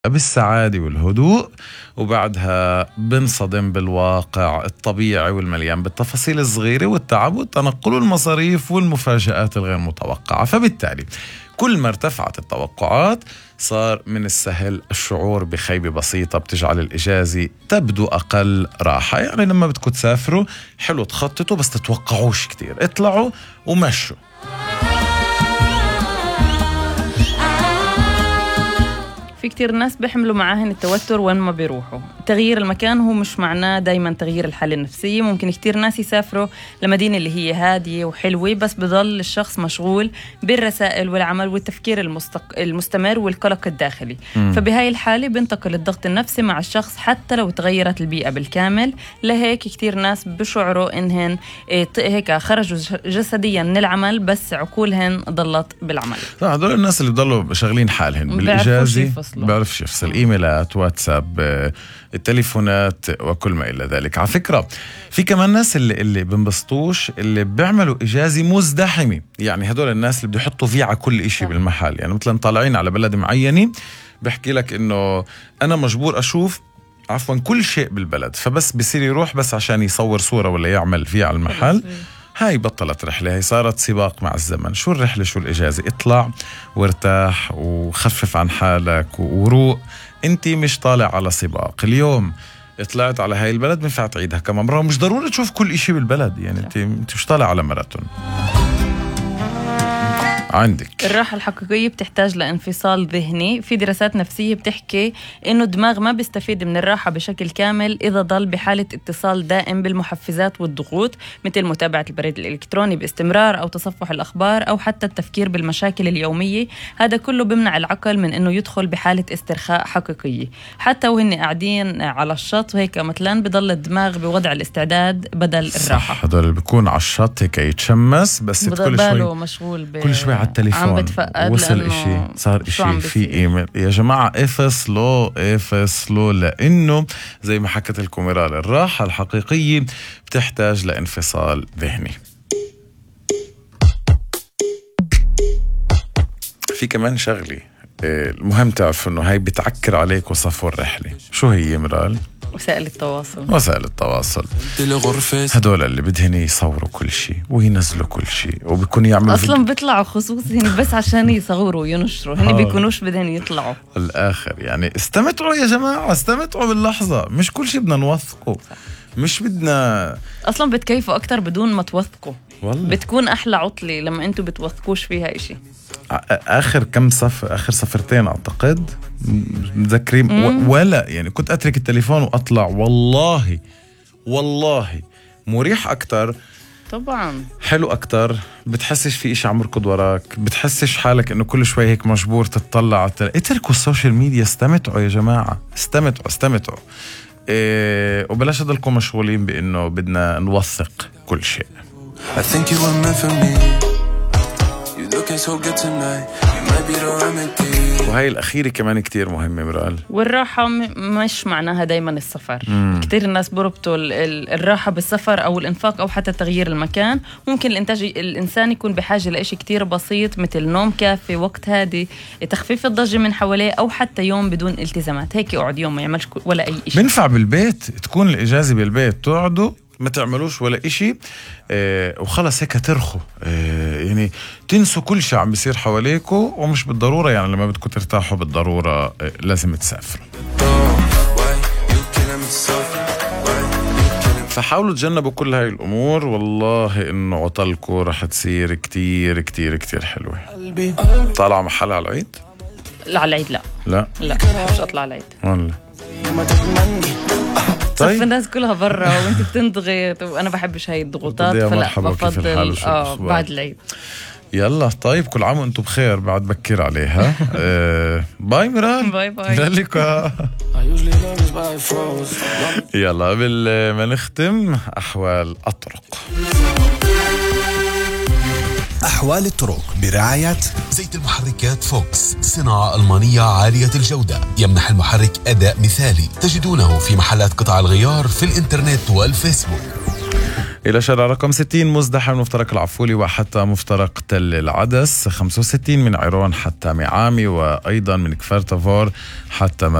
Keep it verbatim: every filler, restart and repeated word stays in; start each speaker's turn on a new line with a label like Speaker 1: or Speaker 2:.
Speaker 1: بالسعادة والهدوء، وبعدها بنصدم بالواقع الطبيعي والمليان بالتفاصيل الصغيرة والتعب والتنقل والمصاريف والمفاجآت الغير متوقعة. فبالتالي كل ما ارتفعت التوقعات صار من السهل الشعور بخيبة بسيطة بتجعل الإجازة تبدو أقل راحة. يعني لما بدكم تسافروا حلو تخططوا بس تتوقعوش كتير، اطلعوا ومشوا.
Speaker 2: في كتير ناس بيحملوا معاهن التوتر وين ما بيروحوا. تغيير المكان هو مش معناه دايما تغيير الحالة النفسية. ممكن كتير ناس يسافروا لمدينة اللي هي هادية وحلوة بس بضل الشخص مشغول بالرسائل والعمل والتفكير المستق... المستمر والقلق الداخلي. م. فبهاي الحالة بينتقل الضغط النفسي مع الشخص حتى لو تغيرت البيئة بالكامل. لهيك كتير ناس بشعروا إنهن هيك خرجوا جسديا من العمل بس عقولهن ضلت بالعمل.
Speaker 1: هذول الناس اللي بضلوا شغالين حالهن بالإجازة، بعرفش يفصل إيميلات، واتساب، التليفونات وكل ما إلى ذلك. على فكرة في كمان ناس اللي اللي بنبسطوش اللي بيعملوا إجازة مزدحمة. يعني هدول الناس اللي بده يحطوا فيه على كل إشي بالمحل. يعني مثلا طالعين على بلد معينة بحكي لك إنه أنا مجبور أشوف عفوا كل شيء بالبلد، فبس بصير يروح بس عشان يصور صورة ولا يعمل فيها على المحل. هاي بطلت رحلة، هاي صارت سباق مع الزمن. شو الرحلة شو الإجازة؟ اطلع وارتاح وخفف عن حالك وروق. انتي مش طالع على سباق. اليوم طلعت على هاي البلد بنفع تعيدها كمان مرة. مش ضروري تشوف كل إشي بالبلد. يعني انتي, انتي مش طالع على ماراثون. عندك
Speaker 2: الراحة الحقيقية بتحتاج لانفصال ذهني. في دراسات نفسية بتحكي إنه الدماغ ما بيستفيد من الراحة بشكل كامل إذا ضل بحالة اتصال دائم بالمحفزات والضغوط، مثل متابعة البريد الإلكتروني باستمرار أو تصفح الأخبار أو حتى التفكير بالمشاكل اليومية. هذا كله بمنع العقل من إنه يدخل بحالة استرخاء حقيقية. حتى وهن قاعدين على الشط وهيك مثلا بضل الدماغ بوضع الاستعداد بدل الراحة.
Speaker 1: هذا اللي بيكون على الشط هيك يتشمس بس كل شوي
Speaker 2: مشغول ب...
Speaker 1: كل شوي على التليفون وصل إشي صار إشي في إيميل. يا جماعة افصلوا افصلوا لأنه زي ما حكت لكم ميرال الراحة الحقيقية بتحتاج لانفصال ذهني. في كمان شغلي المهم تعرف إنه هاي بتعكر عليك وصفوا الرحلة. شو هي ميرال؟
Speaker 2: وسائل التواصل.
Speaker 1: وسائل التواصل هدول اللي بدهن يصوروا كل شيء وينزلوا كل شيء وبيكون يعملوا
Speaker 2: اصلا فيديو. بيطلعوا خصوصي بس عشان يصوروا وينشروا. هن بيكونوش بدهن يطلعوا
Speaker 1: الاخر. يعني استمتعوا يا جماعه، استمتعوا باللحظه. مش كل شيء بدنا نوثقه. مش بدنا
Speaker 2: اصلا بتكيفوا اكتر بدون ما توثقوا.
Speaker 1: والله
Speaker 2: بتكون احلى عطله لما انتوا بتوثقوش فيها إشي.
Speaker 1: اخر كم سفر اخر سفرتين اعتقد متذكرين ولا يعني كنت اترك التليفون واطلع. والله والله مريح اكتر
Speaker 2: طبعا،
Speaker 1: حلو اكتر. بتحسش في إشي عم يركض وراك، بتحسش حالك انه كل شوي هيك مجبور تطلع. اتركوا السوشيال ميديا، استمتعوا يا جماعه، استمتعوا استمتعوا إيه وبلاش تضلكم مشغولين بانه بدنا نوثق كل شيء. I think you were meant for me. You looking so good tonight. You might be the remedy. وهي الأخيرة كمان كتير مهمة مرال.
Speaker 2: والراحة مش معناها دايما السفر. مم. كتير الناس بربطوا الراحة بالسفر أو الإنفاق أو حتى تغيير المكان. ممكن الإنتاج الإنسان يكون بحاجة لإشي كتير بسيط مثل نوم كافي، وقت هادي، تخفيف الضجة من حواليه، أو حتى يوم بدون التزامات. هيك يقعد يوم ما يعملش ولا أي إشي.
Speaker 1: بنفع بالبيت، تكون الإجازة بالبيت، تقعدوا ما تعملوش ولا إشي اه وخلص هيك ترخوا اه يعني تنسوا كل شيء عم بيصير حواليكوا. ومش بالضرورة يعني لما بدكم ترتاحوا بالضرورة اه لازم تسافروا. فحاولوا تجنبوا كل هاي الأمور. والله إنه عطلكوا رح تصير كتير كتير كتير حلوة. طالعة محل على العيد؟
Speaker 2: لا على العيد لا
Speaker 1: لا
Speaker 2: لا مش أطلع على العيد
Speaker 1: والله.
Speaker 2: طيب الناس كلها برا وانت بتنضغط وانا بحبش هاي الضغوطات. فلا بفضل اه بعد العيد.
Speaker 1: يلا طيب كل عام وانتم بخير. بعد بكر عليها. آه باي ميرال.
Speaker 2: باي باي.
Speaker 1: لذلك يلا قبل ما نختم أحوال الطرق.
Speaker 3: أحوال الطرق برعاية زيت المحركات فوكس، صناعة ألمانية عالية الجودة، يمنح المحرك أداء مثالي. تجدونه في محلات قطع الغيار في الإنترنت والفيسبوك.
Speaker 1: إلى شارع رقم ستين مزدحم مفترق العفولي وحتى مفترق تل العدس، خمسة وستين من عيرون حتى ميعامي، وأيضا من كفر تافور حتى